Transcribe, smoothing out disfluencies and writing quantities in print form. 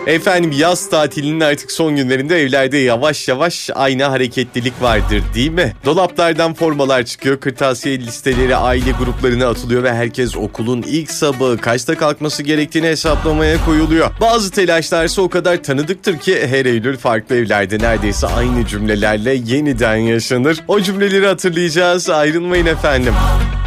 Efendim yaz tatilinin artık son günlerinde evlerde yavaş yavaş aynı hareketlilik vardır değil mi? Dolaplardan formalar çıkıyor, kırtasiye listeleri aile gruplarına atılıyor ve herkes okulun ilk sabahı kaçta kalkması gerektiğini hesaplamaya koyuluyor. Bazı telaşlarsa o kadar tanıdıktır ki her Eylül farklı evlerde neredeyse aynı cümlelerle yeniden yaşanır. O cümleleri hatırlayacağız, ayrılmayın efendim.